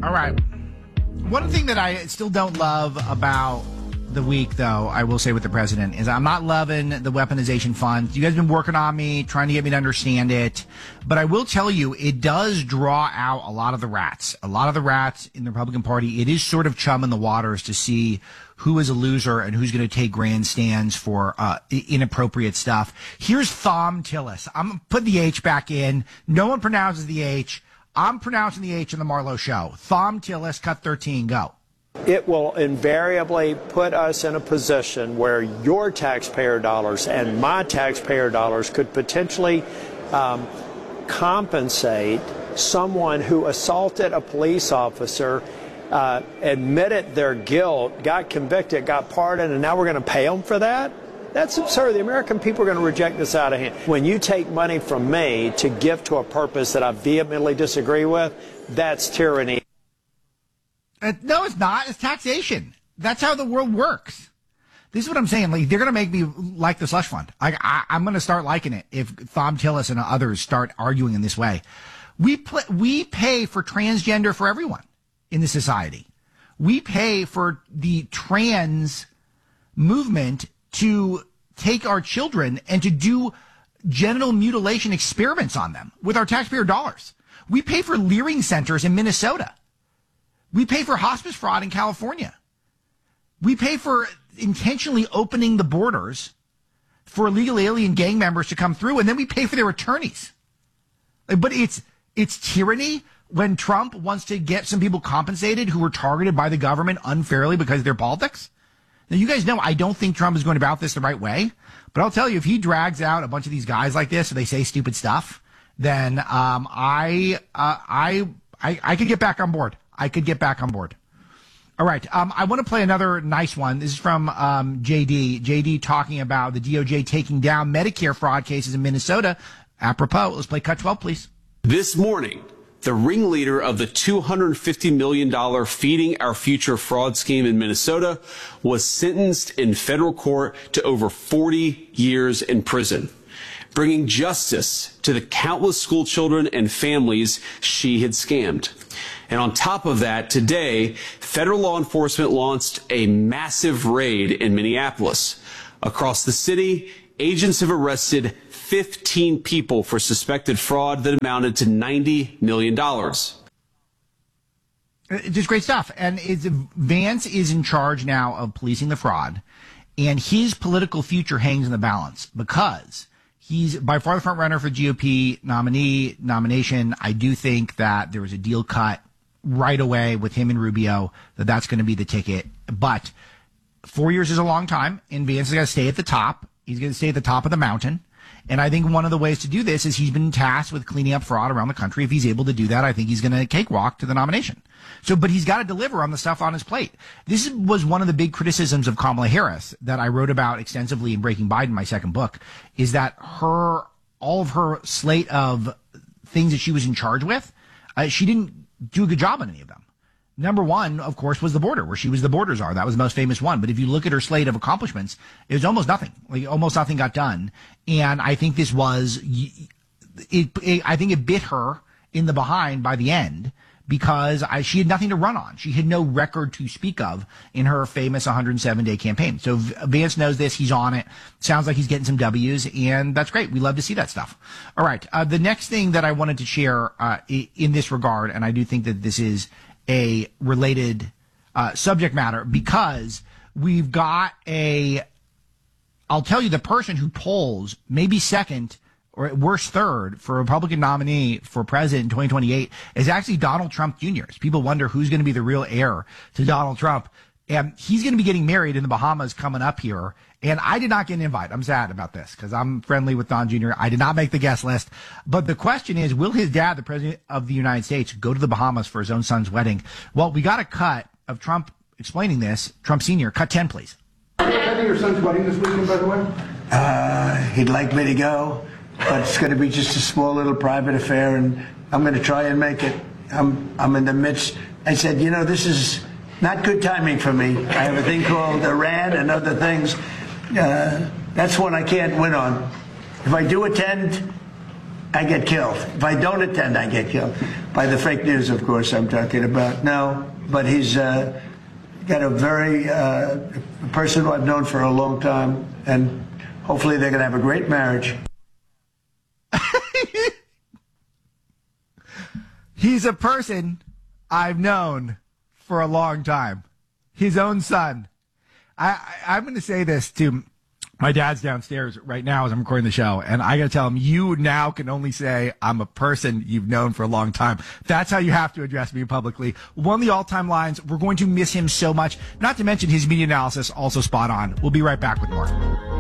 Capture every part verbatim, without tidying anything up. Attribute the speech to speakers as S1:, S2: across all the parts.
S1: All right. One thing that I still don't love about the week, though, I will say with the president, is I'm not loving the weaponization fund. You guys have been working on me, trying to get me to understand it. But I will tell you, it does draw out a lot of the rats. A lot of the rats in the Republican Party. It is sort of chum in the waters to see who is a loser and who's going to take grandstands for uh, inappropriate stuff. Here's Thom Tillis. I'm going to put the H back in. No one pronounces the H. I'm pronouncing the H in the Marlowe Show. Thom Tillis, cut thirteen, go.
S2: It will invariably put us in a position where your taxpayer dollars and my taxpayer dollars could potentially um, compensate someone who assaulted a police officer, uh, admitted their guilt, got convicted, got pardoned, and now we're going to pay them for that? That's absurd. The American people are going to reject this out of hand. When you take money from me to give to a purpose that I vehemently disagree with, that's tyranny.
S1: Uh, no, it's not. It's taxation. That's how the world works. This is what I'm saying. Like, they're going to make me like the slush fund. I, I, I'm going to start liking it if Thom Tillis and others start arguing in this way. We pl- we pay for transgender for everyone in the society. We pay for the trans movement to take our children and to do genital mutilation experiments on them with our taxpayer dollars. We pay for Leering centers in Minnesota. We pay for hospice fraud in California. We pay for intentionally opening the borders for illegal alien gang members to come through, and then we pay for their attorneys. But it's it's tyranny when Trump wants to get some people compensated who were targeted by the government unfairly because of their politics. Now, you guys know I don't think Trump is going about this the right way, but I'll tell you, if he drags out a bunch of these guys like this or they say stupid stuff, then um, I, uh, I I I could get back on board. I could get back on board. All right. Um, I want to play another nice one. This is from um, J D. J D talking about the D O J taking down Medicare fraud cases in Minnesota. Apropos, let's play cut twelve, please.
S3: This morning, the ringleader of the two hundred fifty million dollars Feeding Our Future fraud scheme in Minnesota was sentenced in federal court to over forty years in prison, bringing justice to the countless school children and families she had scammed. And on top of that, today, federal law enforcement launched a massive raid in Minneapolis. Across the city, agents have arrested fifteen people for suspected fraud that amounted to ninety million dollars.
S1: Just great stuff. And it's, Vance is in charge now of policing the fraud, and his political future hangs in the balance because he's by far the front runner for G O P nominee nomination. I do think that there was a deal cut right away with him and Rubio that that's going to be the ticket. But four years is a long time, and Vance is going to stay at the top. He's going to stay at the top of the mountain. And I think one of the ways to do this is he's been tasked with cleaning up fraud around the country. If he's able to do that, I think he's going to cakewalk to the nomination. So, but he's got to deliver on the stuff on his plate. This was one of the big criticisms of Kamala Harris that I wrote about extensively in Breaking Biden, my second book, is that her, all of her slate of things that she was in charge with, uh, she didn't do a good job on any of them. Number one, of course, was the border, where she was the border czar. That was the most famous one. But if you look at her slate of accomplishments, it was almost nothing. Like almost nothing got done. And I think this was, it, it, I think it bit her in the behind by the end because I, she had nothing to run on. She had no record to speak of in her famous one hundred seven day campaign. So Vance knows this. He's on it. Sounds like he's getting some W's, and that's great. We love to see that stuff. All right. Uh, the next thing that I wanted to share uh, in this regard, and I do think that this is a related uh, subject matter because we've got a, I'll tell you, the person who polls maybe second or at worst third for a Republican nominee for president in twenty twenty-eight is actually Donald Trump Junior As people wonder who's going to be the real heir to Donald Trump. And he's going to be getting married in the Bahamas coming up here. And I did not get an invite. I'm sad about this because I'm friendly with Don Junior I did not make the guest list. But the question is, will his dad, the president of the United States, go to the Bahamas for his own son's wedding? Well, we got a cut of Trump explaining this. Trump Senior, cut ten, please.
S4: Are you attending your son's wedding this weekend, by the way?
S5: Uh, he'd like me to go, but it's going to be just a small little private affair, and I'm going to try and make it. I'm, I'm in the midst. I said, you know, this is not good timing for me. I have a thing called Iran and other things. Uh, that's one I can't win on. If I do attend, I get killed. If I don't attend, I get killed. By the fake news, of course, I'm talking about. No, but he's uh, got a very uh, a person who I've known for a long time, and hopefully they're going to have a great marriage.
S1: He's a person I've known for a long time. His own son. I, I, I'm going to say this to my dad's downstairs right now as I'm recording the show, and I got to tell him, you now can only say I'm a person you've known for a long time. That's how you have to address me publicly. One of the all-time lines. We're going to miss him so much. Not to mention his media analysis, also spot on. We'll be right back with more.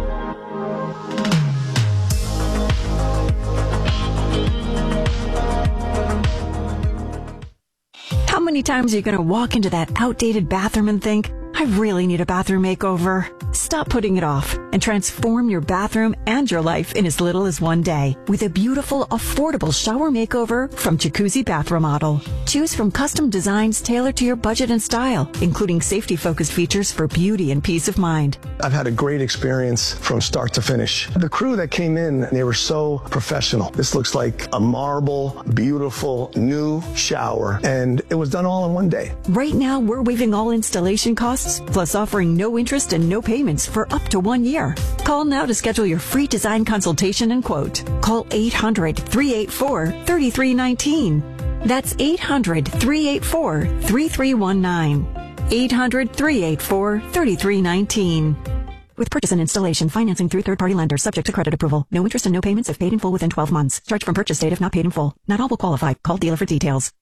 S6: How many times are you going to walk into that outdated bathroom and think, I really need a bathroom makeover? Stop putting it off and transform your bathroom and your life in as little as one day with a beautiful, affordable shower makeover from Jacuzzi Bath Remodel. Choose from custom designs tailored to your budget and style, including safety-focused features for beauty and peace of mind.
S7: I've had a great experience from start to finish. The crew that came in, they were so professional. This looks like a marble, beautiful, new shower, and it was done all in one day.
S6: Right now, we're waiving all installation costs, plus offering no interest and no payments for up to one year. Call now to schedule your free design consultation and quote. Call eight hundred, three eight four, three three one nine. That's eight hundred, three eight four, three three one nine. eight hundred, three eight four, three three one nine. With purchase and installation, financing through third-party lenders, subject to credit approval. No interest and no payments if paid in full within twelve months. Charge from purchase date if not paid in full. Not all will qualify. Call dealer for details.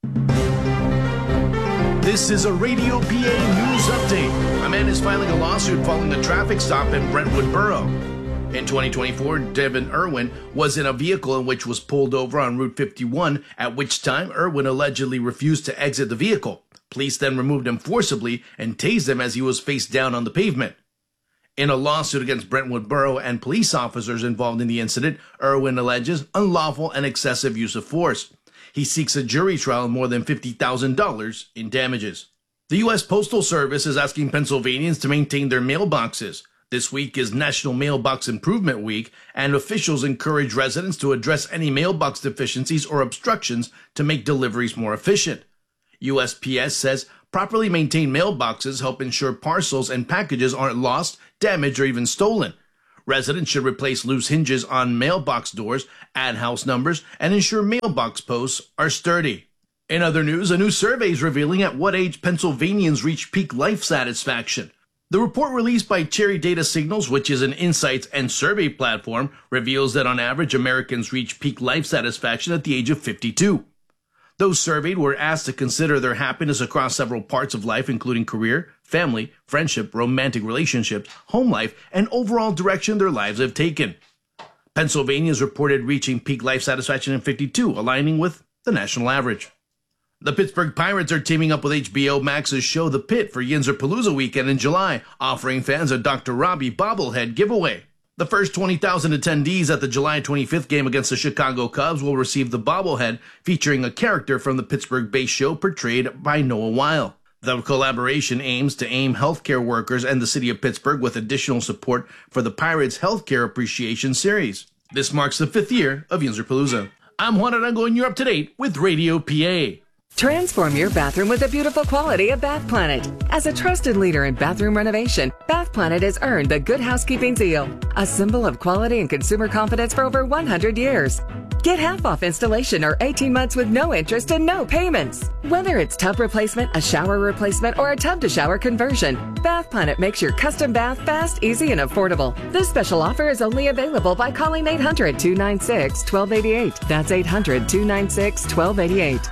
S8: This is a Radio P A news update. A man is filing a lawsuit following a traffic stop in Brentwood Borough. In twenty twenty-four, Devin Irwin was in a vehicle in which was pulled over on Route fifty-one, at which time Irwin allegedly refused to exit the vehicle. Police then removed him forcibly and tased him as he was face down on the pavement. In a lawsuit against Brentwood Borough and police officers involved in the incident, Irwin alleges unlawful and excessive use of force. He seeks a jury trial and more than fifty thousand dollars in damages. The U S Postal Service is asking Pennsylvanians to maintain their mailboxes. This week is National Mailbox Improvement Week, and officials encourage residents to address any mailbox deficiencies or obstructions to make deliveries more efficient. U S P S says properly maintained mailboxes help ensure parcels and packages aren't lost, damaged, or even stolen. Residents should replace loose hinges on mailbox doors, add house numbers, and ensure mailbox posts are sturdy. In other news, a new survey is revealing at what age Pennsylvanians reach peak life satisfaction. The report released by Cherry Data Signals, which is an insights and survey platform, reveals that on average Americans reach peak life satisfaction at the age of fifty-two. Those surveyed were asked to consider their happiness across several parts of life, including career, family, friendship, romantic relationships, home life, and overall direction their lives have taken. Pennsylvanians reported reaching peak life satisfaction in fifty-two, aligning with the national average. The Pittsburgh Pirates are teaming up with H B O Max's show The Pit for Yinzerpalooza weekend in July, offering fans a Doctor Robbie bobblehead giveaway. The first twenty thousand attendees at the July twenty-fifth game against the Chicago Cubs will receive the bobblehead featuring a character from the Pittsburgh-based show portrayed by Noah Weil. The collaboration aims to aim healthcare workers and the city of Pittsburgh with additional support for the Pirates Healthcare Appreciation Series. This marks the fifth year of Yinzerpalooza. I'm Juan Arango, and you're up to date with Radio P A.
S9: Transform your bathroom with the beautiful quality of Bath Planet. As a trusted leader in bathroom renovation, Bath Planet has earned the Good Housekeeping seal, a symbol of quality and consumer confidence for over one hundred years. Get half off installation or eighteen months with no interest and no payments. Whether it's tub replacement, a shower replacement, or a tub-to-shower conversion, Bath Planet makes your custom bath fast, easy, and affordable. This special offer is only available by calling eight hundred, two nine six, one two eight eight. That's eight hundred, two nine six, one two eight eight.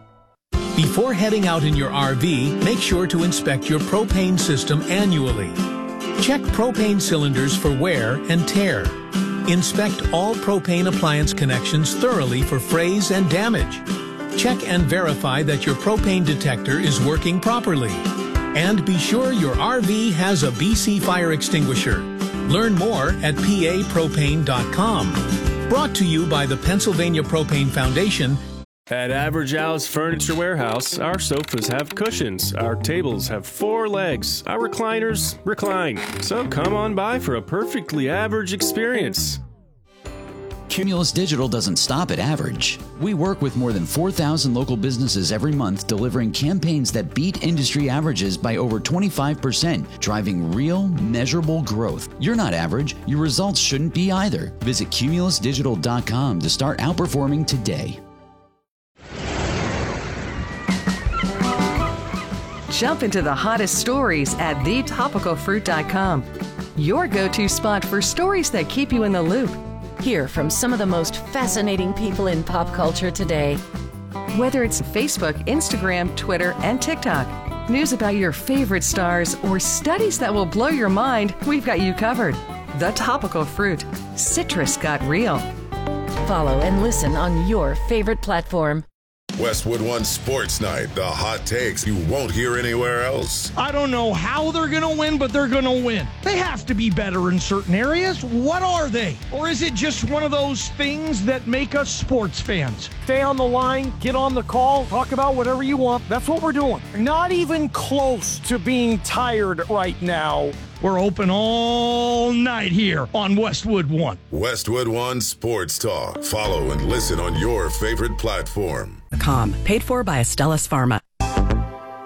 S10: Before heading out in your R V, make sure to inspect your propane system annually. Check propane cylinders for wear and tear. Inspect all propane appliance connections thoroughly for frays and damage. Check and verify that your propane detector is working properly. And be sure your R V has a B C fire extinguisher. Learn more at P A propane dot com. Brought to you by the Pennsylvania Propane Foundation.
S11: At Average Al's Furniture Warehouse, our sofas have cushions, our tables have four legs, our recliners recline. So come on by for a perfectly average experience.
S12: Cumulus Digital doesn't stop at average. We work with more than four thousand local businesses every month, delivering campaigns that beat industry averages by over twenty-five percent, driving real, measurable growth. You're not average. Your results shouldn't be either. Visit cumulus digital dot com to start outperforming today.
S9: Jump into the hottest stories at the topical fruit dot com. Your go-to spot for stories that keep you in the loop.
S13: Hear from some of the most fascinating people in pop culture today.
S9: Whether it's Facebook, Instagram, Twitter, and TikTok, news about your favorite stars, or studies that will blow your mind, we've got you covered. The Topical Fruit. Citrus got real.
S13: Follow and listen on your favorite platform.
S14: Westwood One Sports Night, the hot takes you won't hear anywhere else.
S15: I don't know how they're going to win, but they're going to win. They have to be better in certain areas. What are they? Or is it just one of those things that make us sports fans? Stay on the line, get on the call, talk about whatever you want. That's what we're doing. Not even close to being tired right now. We're open all night here on Westwood One.
S14: Westwood One Sports Talk. Follow and listen on your favorite platform.
S16: Com, paid for by Astellas Pharma.